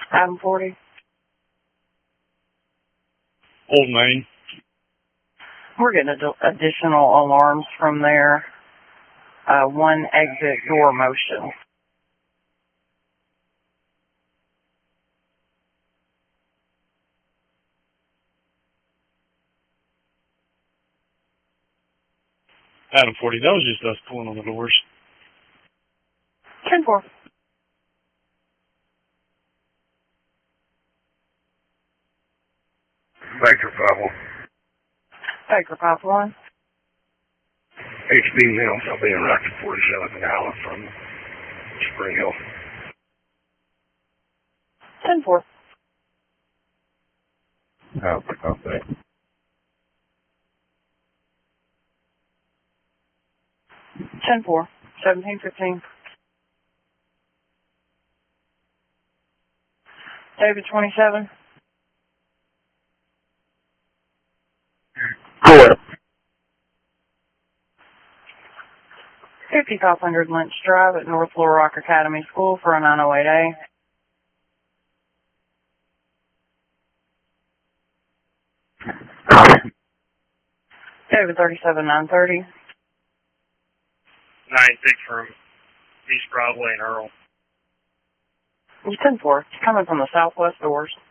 Item 40. Old Main. We're getting additional alarms from there. One exit door motion. Adam 40, that was just us pulling on the doors. 10-4. Baker 5-1. Baker 5-1. HB Mills, I'll be in Rocky 47 Allen from Spring Hill. 10-4. Okay. 10-4. 17-15. David 27. Go ahead. 5500 Lynch Drive at North Little Rock Academy School for a 908A. David 37-930. 9-6 from East Broadway and Earl. 10-4. It's coming from the southwest doors.